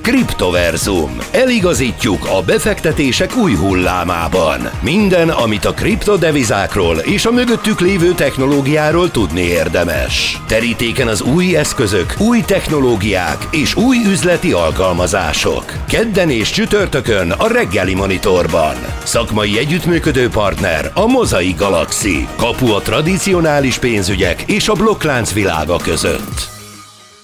Kriptoverzum. Eligazítjuk a befektetések új hullámában. Minden, amit a kriptodevizákról és a mögöttük lévő technológiáról tudni érdemes. Terítéken az új eszközök, új technológiák és új üzleti alkalmazások. Kedden és csütörtökön a Reggeli Monitorban. Szakmai együttműködő partner a Mozaik Galaxy. Kapu a tradicionális pénzügyek és a blokklánc világa között.